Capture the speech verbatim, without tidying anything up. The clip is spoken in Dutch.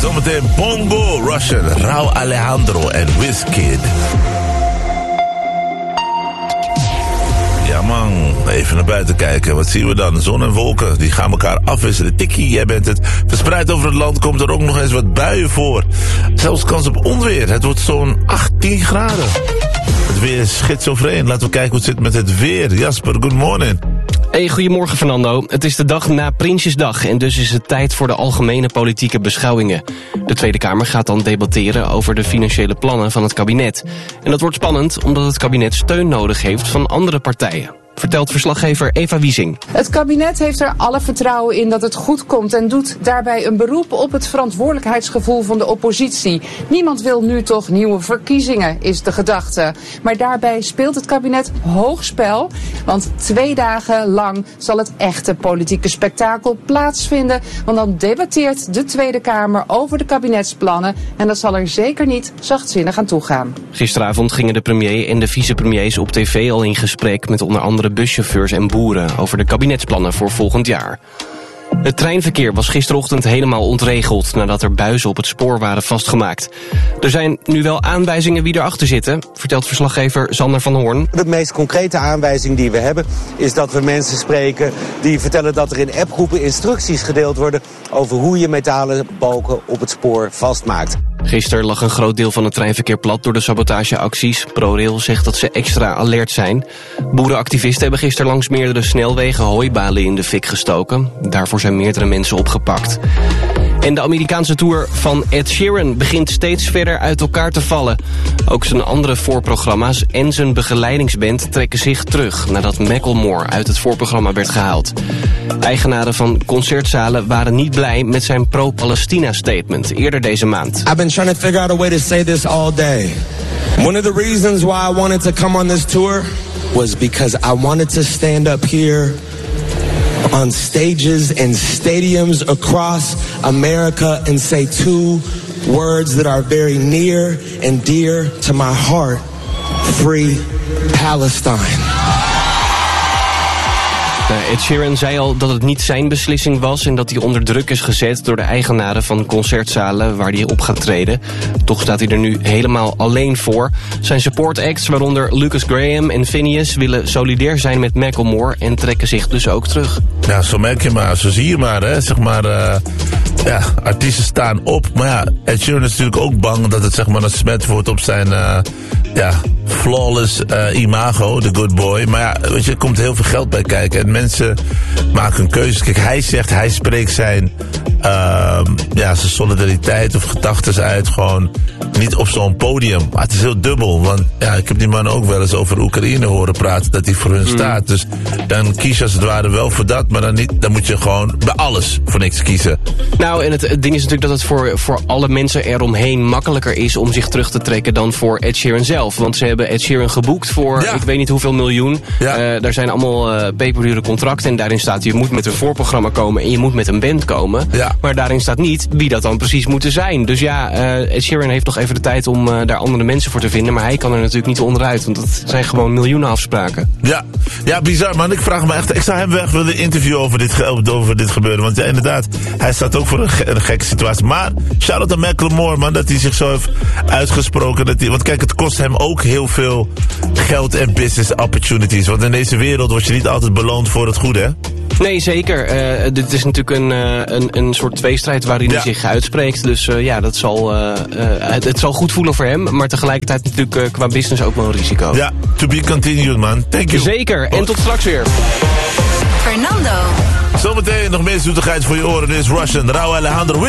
Zometeen Bongo, Russian, Rauw Alejandro en Wizkid. Ja man, even naar buiten kijken. Wat zien we dan? Zon en wolken, die gaan elkaar afwisselen. Tikkie, jij bent het. Verspreid over het land komt er ook nog eens wat buien voor. Zelfs kans op onweer. Het wordt zo'n achttien graden. Het weer is schizofreen. Laten we kijken hoe het zit met het weer. Jasper, good morning. Hey, goedemorgen Fernando. Het is de dag na Prinsjesdag en dus is het tijd voor de algemene politieke beschouwingen. De Tweede Kamer gaat dan debatteren over de financiële plannen van het kabinet. En dat wordt spannend omdat het kabinet steun nodig heeft van andere partijen. Vertelt verslaggever Eva Wiesing. Het kabinet heeft er alle vertrouwen in dat het goed komt en doet daarbij een beroep op het verantwoordelijkheidsgevoel van de oppositie. Niemand wil nu toch nieuwe verkiezingen, is de gedachte. Maar daarbij speelt het kabinet hoog spel, want twee dagen lang zal het echte politieke spektakel plaatsvinden. Want dan debatteert de Tweede Kamer over de kabinetsplannen en dat zal er zeker niet zachtzinnig aan toegaan. Gisteravond gingen de premier en de vicepremiers op tv al in gesprek met onder andere buschauffeurs en boeren over de kabinetsplannen voor volgend jaar. Het treinverkeer was gisterochtend helemaal ontregeld nadat er buizen op het spoor waren vastgemaakt. Er zijn nu wel aanwijzingen wie erachter zitten, vertelt verslaggever Sander van Hoorn. De meest concrete aanwijzing die we hebben is dat we mensen spreken die vertellen dat er in appgroepen instructies gedeeld worden over hoe je metalen balken op het spoor vastmaakt. Gisteren lag een groot deel van het treinverkeer plat door de sabotageacties. ProRail zegt dat ze extra alert zijn. Boerenactivisten hebben gisteren langs meerdere snelwegen hooibalen in de fik gestoken. Daarvoor zijn meerdere mensen opgepakt. En de Amerikaanse tour van Ed Sheeran begint steeds verder uit elkaar te vallen. Ook zijn andere voorprogramma's en zijn begeleidingsband trekken zich terug nadat Macklemore uit het voorprogramma werd gehaald. Eigenaren van concertzalen waren niet blij met zijn pro-Palestina statement eerder deze maand. I've been trying to figure out a way to say this all day. One of the reasons why I wanted to come on this tour was because I wanted to stand up here on stages and stadiums across America and say two words that are very near and dear to my heart. Free Palestine. Ed Sheeran zei al dat het niet zijn beslissing was en dat hij onder druk is gezet door de eigenaren van concertzalen waar hij op gaat treden. Toch staat hij er nu helemaal alleen voor. Zijn support acts, waaronder Lucas Graham en Phineas, willen solidair zijn met Macklemore en trekken zich dus ook terug. Ja, zo merk je maar, zo zie je maar, hè. Zeg maar, uh, ja, artiesten staan op. Maar ja, Ed Sheeran is natuurlijk ook bang dat het zeg maar een smet wordt op zijn, uh, ja, flawless uh, imago, the good boy. Maar ja, weet je, er komt heel veel geld bij kijken. En mensen maken hun keuzes. Kijk, hij zegt, hij spreekt zijn, uh, ja, zijn solidariteit of gedachten uit gewoon niet op zo'n podium. Maar het is heel dubbel, want ja, ik heb die man ook wel eens over Oekraïne horen praten, dat hij voor hun mm. staat. Dus dan kies je als het ware wel voor dat, maar dan niet, dan moet je gewoon bij alles voor niks kiezen. Nou, en het, het ding is natuurlijk dat het voor, voor alle mensen eromheen makkelijker is om zich terug te trekken dan voor Ed Sheeran zelf. Want ze hebben Ed Sheeran geboekt voor, ja, ik weet niet hoeveel miljoen. Ja. Uh, daar zijn allemaal uh, peperdure contracten en daarin staat je moet met een voorprogramma komen en je moet met een band komen. Ja. Maar daarin staat niet wie dat dan precies moeten zijn. Dus ja, uh, Ed Sheeran heeft nog even de tijd om uh, daar andere mensen voor te vinden, maar hij kan er natuurlijk niet onderuit, want dat zijn gewoon miljoenen afspraken. Ja, ja, bizar man. Ik vraag me echt, ik zou hem wel echt willen interviewen over dit, over dit gebeuren, want ja, inderdaad, hij staat ook voor een, ge- een gekke situatie. Maar shout-out aan Macklemore, man, dat hij zich zo heeft uitgesproken. Dat hij, want kijk, het kost hem ook heel veel geld en business opportunities, want in deze wereld word je niet altijd beloond voor het goede, hè? Nee, zeker. Uh, dit is natuurlijk een, uh, een, een soort tweestrijd waarin ja. hij zich uitspreekt. Dus uh, ja, dat zal, uh, uh, het, het zal goed voelen voor hem. Maar tegelijkertijd natuurlijk uh, qua business ook wel een risico. Ja, to be continued, man. Thank you. Zeker. En tot straks weer. Fernando. Zometeen nog meer zoetigheid voor je oren. Dit is Russian, Rauw Alejandro.